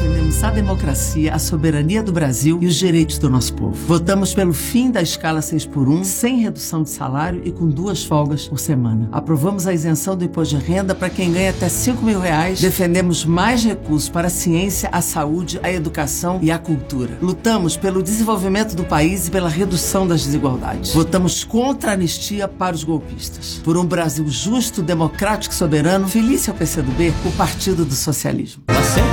defendemos a democracia, a soberania do Brasil e os direitos do nosso povo. Votamos pelo fim da escala 6x1, sem redução de salário e com 2 folgas por semana. Aprovamos a isenção do imposto de renda para quem ganha até R$5.000. Defendemos mais recursos para a ciência, a saúde, a educação e a cultura. Lutamos pelo desenvolvimento do país e pela redução das desigualdades. Votamos contra a anistia para os golpistas. Por um Brasil justo, democrático e soberano, filice ao PCdoB, o Partido do Socialismo.